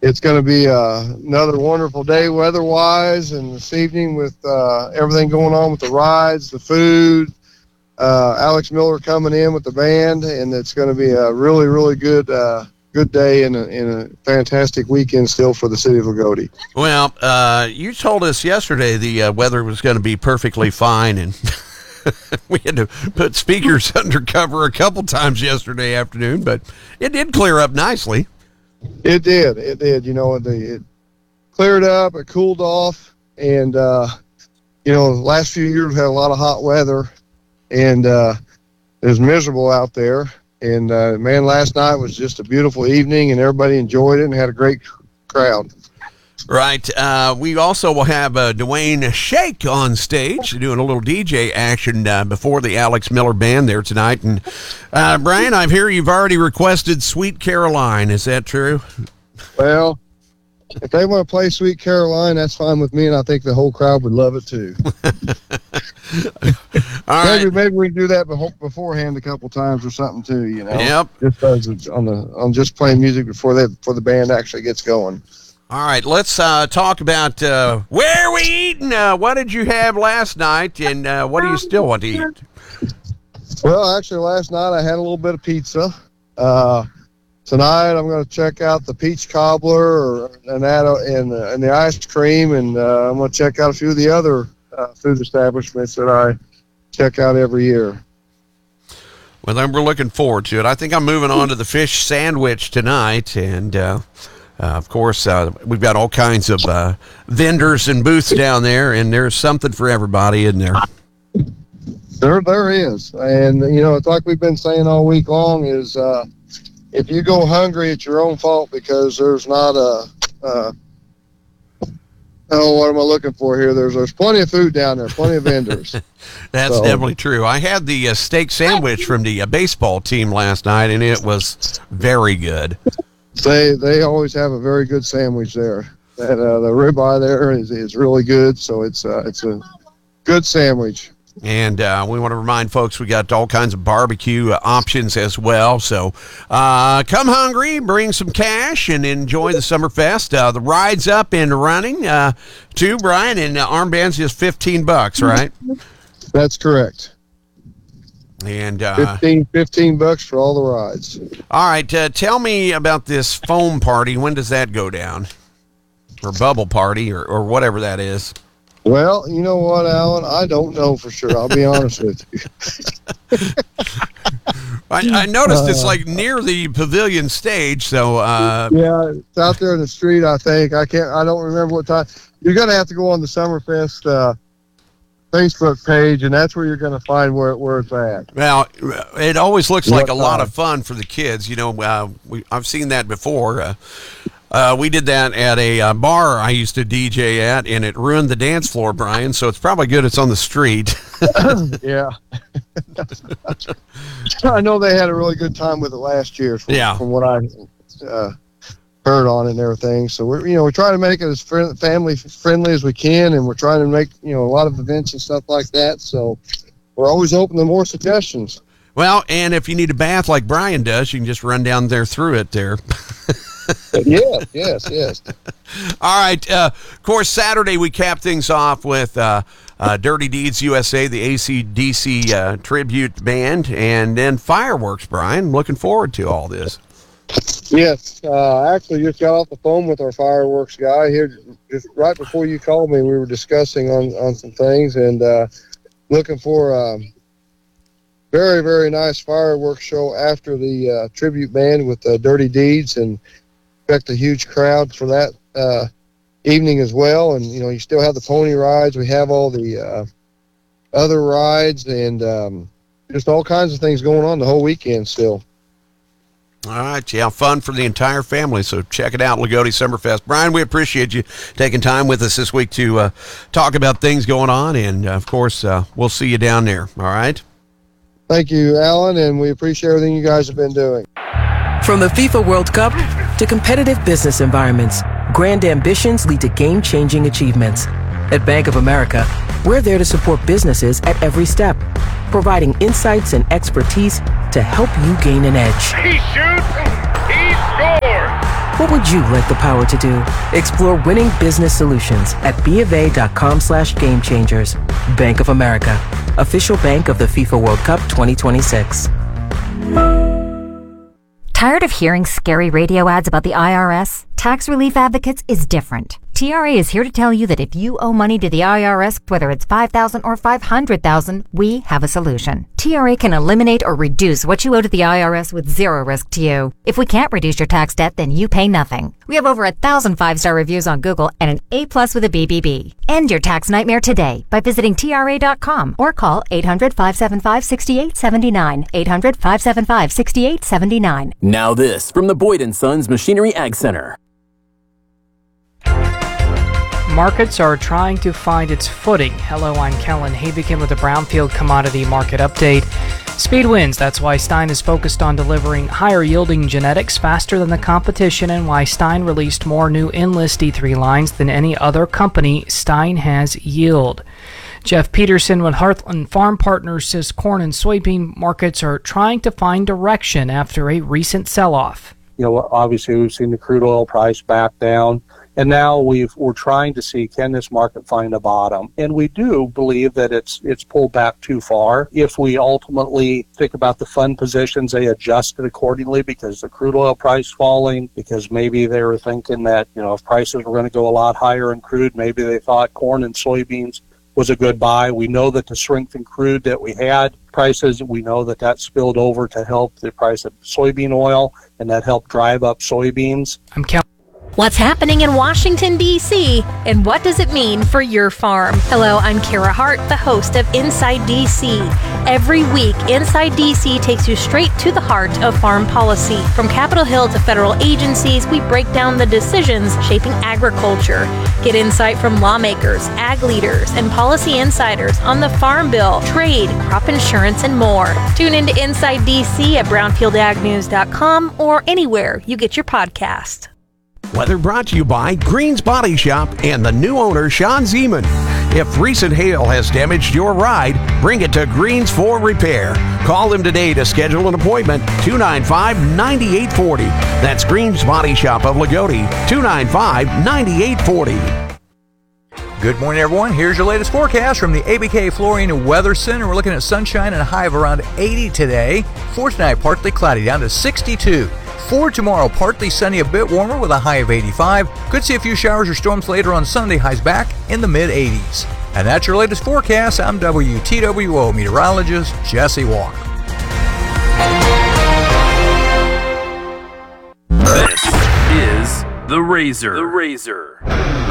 it's going to be another wonderful day weather-wise, and this evening with everything going on with the rides, the food, Alex Miller coming in with the band, and it's going to be a really, really good day and a fantastic weekend still for the city of Lagodi. Well, you told us yesterday the weather was going to be perfectly fine, and we had to put speakers under cover a couple times yesterday afternoon, but it did clear up nicely. It did. It cleared up, it cooled off, and, the last few years we've had a lot of hot weather, and it was miserable out there. And, man, last night was just a beautiful evening, and everybody enjoyed it and had a great crowd. Right. We also will have Dwayne Shake on stage doing a little DJ action before the Alex Miller Band there tonight. And, Brian, I hear you've already requested Sweet Caroline. Is that true? Well, if they want to play Sweet Caroline, that's fine with me, and I think the whole crowd would love it too. All right. Maybe we can do that beforehand a couple times or something too. Yep. Just as on just playing music before the band actually gets going. All right, let's talk about where are we eating. What did you have last night, and what do you still want to eat? Well, actually, last night I had a little bit of pizza. Tonight I'm going to check out the peach cobbler and the ice cream, and I'm going to check out a few of the other food establishments that I check out every year. Well, then we're looking forward to it. I think I'm moving on to the fish sandwich tonight, and of course, we've got all kinds of vendors and booths down there, and there's something for everybody in there. There is. And, it's like we've been saying all week long is if you go hungry, it's your own fault because there's not what am I looking for here? There's plenty of food down there, plenty of vendors. That's definitely true. I had the steak sandwich from the baseball team last night, and it was very good. They always have a very good sandwich there. And the ribeye there is really good, so it's a good sandwich. And we want to remind folks we got all kinds of barbecue options as well. So come hungry, bring some cash, and enjoy the Summerfest. The ride's up and running too, Brian, and armbands is $15, right? That's correct. And $15 for all the rides. All right, tell me about this foam party. When does that go down? Or bubble party, or whatever that is. Well, you know what, Alan? I don't know for sure. I'll be honest with you. I noticed it's like near the pavilion stage, so yeah, it's out there in the street. I think I don't remember what time. You're gonna have to go on the Summerfest Facebook page, and that's where you're going to find where it's at. Well, it always looks like a lot of fun for the kids. I've seen that before. We did that at a bar I used to DJ at, and it ruined the dance floor, Brian, so it's probably good it's on the street. Yeah. I know they had a really good time with it last year from what I heard on it and everything. So we're trying to make it as family friendly as we can, and we're trying to make a lot of events and stuff like that. So we're always open to more suggestions. Well, and if you need a bath like Brian does, you can just run down there through it there. Yes. All right. Of course, Saturday we cap things off with Dirty Deeds USA, the AC/DC tribute band, and then fireworks, Brian. Looking forward to all this. Yes, actually just got off the phone with our fireworks guy here. Just right before you called me, we were discussing on some things and looking for a very, very nice fireworks show after the tribute band with Dirty Deeds, and expect a huge crowd for that evening as well. And, you still have the pony rides. We have all the other rides and just all kinds of things going on the whole weekend still. All right, yeah, fun for the entire family, so check it out, Lagodi Summerfest. Brian, we appreciate you taking time with us this week to talk about things going on, and, of course, we'll see you down there, all right? Thank you, Alan, and we appreciate everything you guys have been doing. From the FIFA World Cup to competitive business environments, grand ambitions lead to game-changing achievements. At Bank of America, we're there to support businesses at every step, providing insights and expertise to help you gain an edge. He shoots, he scores! What would you like the power to do? Explore winning business solutions at BofA.com/gamechangers. Bank of America, official bank of the FIFA World Cup 2026. Tired of hearing scary radio ads about the IRS? Tax Relief Advocates is different. TRA is here to tell you that if you owe money to the IRS, whether it's $5,000 or $500,000, we have a solution. TRA can eliminate or reduce what you owe to the IRS with zero risk to you. If we can't reduce your tax debt, then you pay nothing. We have over 1,000 5-star reviews on Google and an A+ with a BBB. End your tax nightmare today by visiting TRA.com or call 800-575-6879. 800-575-6879. Now this from the Boyd & Sons Machinery Ag Center. Markets are trying to find its footing. Hello, I'm Kellen Havikin with the Brownfield Commodity Market Update. Speed wins. That's why Stein is focused on delivering higher yielding genetics faster than the competition, and why Stein released more new Enlist D3 lines than any other company. Stein has yield. Jeff Peterson with Heartland Farm Partners says corn and soybean markets are trying to find direction after a recent sell-off. Obviously we've seen the crude oil price back down. And now we're trying to see, can this market find a bottom? And we do believe that it's pulled back too far. If we ultimately think about the fund positions, they adjusted accordingly because the crude oil price falling, because maybe they were thinking that, if prices were going to go a lot higher in crude, maybe they thought corn and soybeans was a good buy. We know that the strength in crude that we had prices, we know that spilled over to help the price of soybean oil, and that helped drive up soybeans. What's happening in Washington, D.C., and what does it mean for your farm? Hello, I'm Kara Hart, the host of Inside D.C. Every week, Inside D.C. takes you straight to the heart of farm policy. From Capitol Hill to federal agencies, we break down the decisions shaping agriculture. Get insight from lawmakers, ag leaders, and policy insiders on the Farm Bill, trade, crop insurance, and more. Tune into Inside D.C. at brownfieldagnews.com or anywhere you get your podcast. Weather brought to you by Green's Body Shop and the new owner, Sean Zeman. If recent hail has damaged your ride, bring it to Green's for repair. Call them today to schedule an appointment, 295-9840. That's Green's Body Shop of Lagodi, 295-9840. Good morning, everyone. Here's your latest forecast from the ABK Flooring Weather Center. We're looking at sunshine and a high of around 80 today. For tonight, partly cloudy, down to 62. For tomorrow, partly sunny, a bit warmer with a high of 85. Could see a few showers or storms later on Sunday, highs back in the mid-80s. And that's your latest forecast. I'm WTWO meteorologist Jesse Walker. This is The Razor.